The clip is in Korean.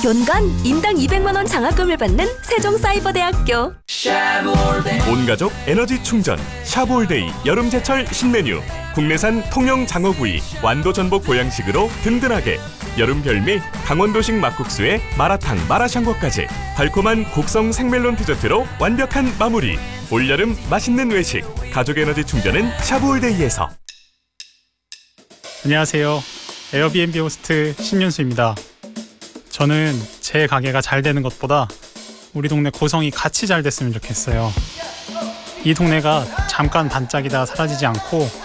연간 인당 200만 원 장학금을 받는 세종사이버대학교. 온가족 에너지 충전 샤브올데이 여름제철 신메뉴. 국내산 통영 장어구이 완도 전복 보양식으로 든든하게. 여름 별미 강원도식 막국수에 마라탕 마라샹궈까지 달콤한 곡성 생멜론 디저트로 완벽한 마무리. 올여름 맛있는 외식 가족 에너지 충전은 샤브올데이에서. 안녕하세요. 에어비앤비 호스트 신윤수입니다. 저는 제 가게가 잘 되는 것보다 우리 동네 고성이 같이 잘 됐으면 좋겠어요. 이 동네가 잠깐 반짝이다 사라지지 않고